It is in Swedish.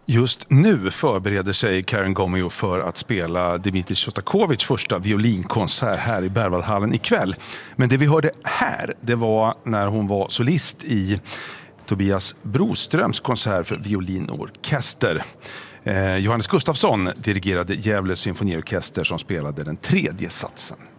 Just nu förbereder sig Karen Gomeo för att spela Dmitrij Sjostakovitjs första violinkonsert här i Berwaldhallen ikväll. Men det vi hörde här, det var när hon var solist i Tobias Broströms konsert för violinorkester. Johannes Gustafsson dirigerade Gävle symfoniorkester som spelade den tredje satsen.